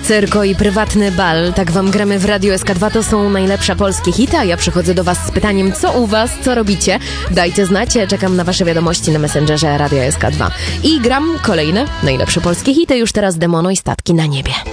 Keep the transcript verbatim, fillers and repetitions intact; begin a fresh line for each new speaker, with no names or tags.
Cyrko i prywatny bal, tak wam gramy w Radiu S K dwa, to są najlepsze polskie hity, a ja przychodzę do was z pytaniem, co u was, co robicie? Dajcie znać, czekam na wasze wiadomości na Messengerze Radia S K dwa. I gram kolejne najlepsze polskie hity, już teraz Demono i Statki na niebie.